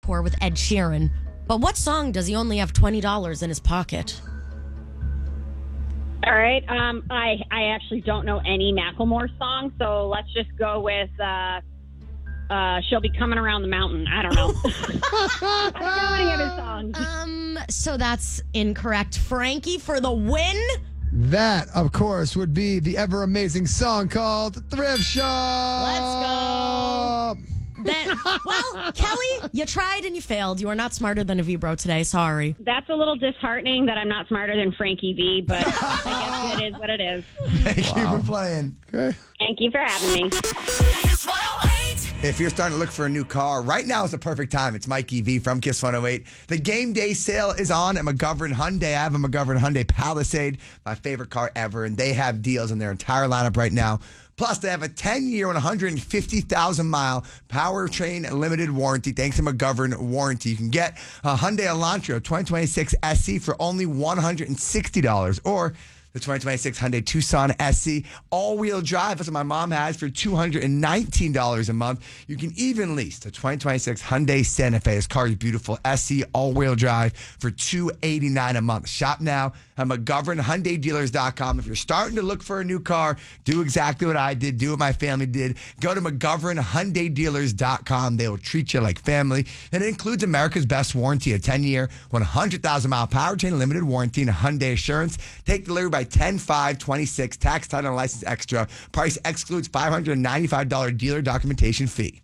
tour with Ed Sheeran. But what song does he only have $20 in his pocket? All right. I actually don't know any Macklemore songs, so let's just go with She'll Be Coming Around the Mountain. I don't know. I don't know any other songs. So that's incorrect. Frankie for the win. That, of course, would be the ever amazing song called Thrift Shop. Let's go. Well, Kelly, you tried and you failed. You are not smarter than a Vibro today. Sorry. That's a little disheartening that I'm not smarter than Frankie V, but I guess it is what it is. Thank you for playing. Okay. Thank you for having me. If you're starting to look for a new car, right now is the perfect time. It's Mikey V from Kiss 108. The game day sale is on at McGovern Hyundai. I have a McGovern Hyundai Palisade, my favorite car ever, and they have deals on their entire lineup right now. Plus, they have a 10-year, 150,000-mile powertrain limited warranty thanks to McGovern Warranty. You can get a Hyundai Elantra 2026 SC for only $160 or the 2026 Hyundai Tucson SC all-wheel drive. That's what my mom has for $219 a month. You can even lease the 2026 Hyundai Santa Fe. This car is beautiful. SC all-wheel drive for $289 a month. Shop now at McGovernHyundaiDealers.com. If you're starting to look for a new car, do exactly what I did. Do what my family did. Go to McGovernHyundaiDealers.com. They will treat you like family. And it includes America's best warranty, a 10-year, 100,000-mile powertrain limited warranty and Hyundai Assurance. Take delivery by 10/5/26. Tax, title, and license extra. Price excludes $595 dealer documentation fee.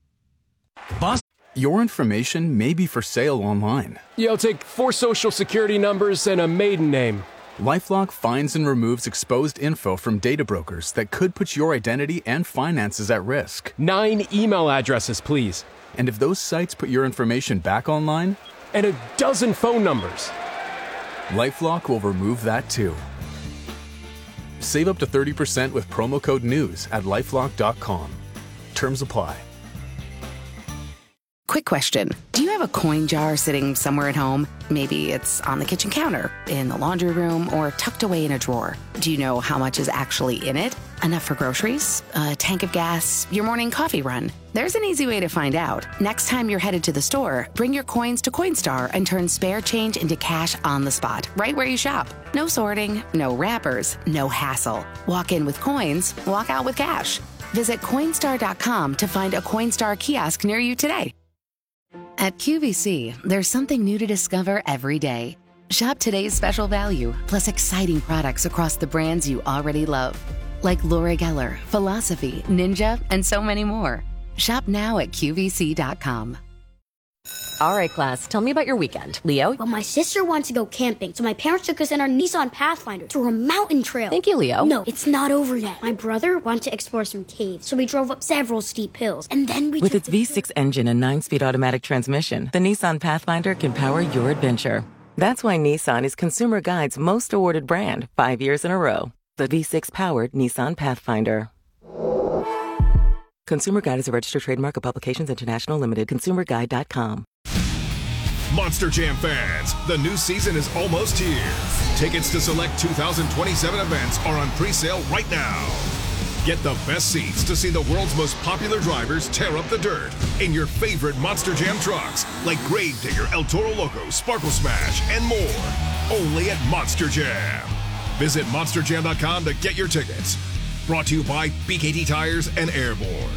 Your information may be for sale online. I'll take 4 social security numbers and a maiden name. LifeLock finds and removes exposed info from data brokers that could put your identity and finances at risk. 9 email addresses, please. And if those sites put your information back online? And a dozen phone numbers. LifeLock will remove that too. Save up to 30% with promo code NEWS at LifeLock.com. Terms apply. Quick question. Do you have a coin jar sitting somewhere at home? Maybe it's on the kitchen counter, in the laundry room, or tucked away in a drawer. Do you know how much is actually in it? Enough for groceries? A tank of gas? Your morning coffee run? There's an easy way to find out. Next time you're headed to the store, bring your coins to Coinstar and turn spare change into cash on the spot, right where you shop. No sorting, no wrappers, no hassle. Walk in with coins, walk out with cash. Visit Coinstar.com to find a Coinstar kiosk near you today. At QVC, there's something new to discover every day. Shop today's special value, plus exciting products across the brands you already love. Like Laura Geller, Philosophy, Ninja, and so many more. Shop now at QVC.com. All right, class, tell me about your weekend. Leo? Well, my sister wants to go camping, so my parents took us in our Nissan Pathfinder through a mountain trail. Thank you, Leo. No, it's not over yet. My brother wanted to explore some caves, so we drove up several steep hills, and then we With its V6 engine and 9-speed automatic transmission, the Nissan Pathfinder can power your adventure. That's why Nissan is Consumer Guide's most awarded brand 5 years in a row. The V6-powered Nissan Pathfinder. Consumer Guide is a registered trademark of Publications International Limited. ConsumerGuide.com. Monster Jam fans, the new season is almost here. Tickets to select 2027 events are on pre-sale right now. Get the best seats to see the world's most popular drivers tear up the dirt in your favorite Monster Jam trucks, like Gravedigger, El Toro Loco, Sparkle Smash, and more. Only at Monster Jam. Visit monsterjam.com to get your tickets. Brought to you by BKT Tires and Airborne.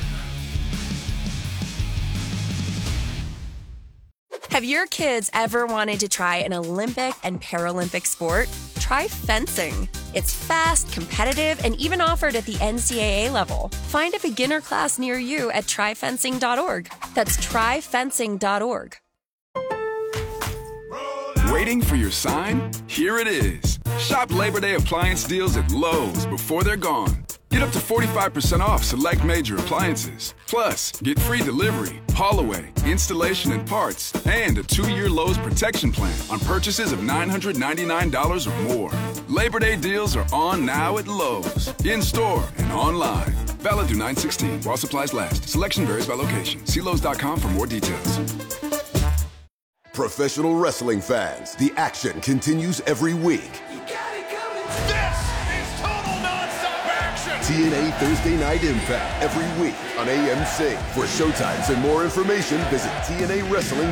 Have your kids ever wanted to try an Olympic and Paralympic sport? Try fencing. It's fast, competitive, and even offered at the NCAA level. Find a beginner class near you at tryfencing.org. That's tryfencing.org. Waiting for your sign? Here it is. Shop Labor Day appliance deals at Lowe's before they're gone. Get up to 45% off select major appliances. Plus, get free delivery, haul away, installation and parts, and a 2-year Lowe's protection plan on purchases of $999 or more. Labor Day deals are on now at Lowe's, in-store and online. Valid through 9/16 while supplies last. Selection varies by location. See Lowe's.com for more details. Professional wrestling fans, the action continues every week. TNA Thursday Night Impact every week on AMC. For showtimes and more information, visit TNAWrestling.com.